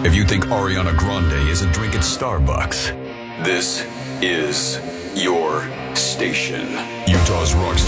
If you think Ariana Grande is a drink at Starbucks, this is your station. Utah's Rock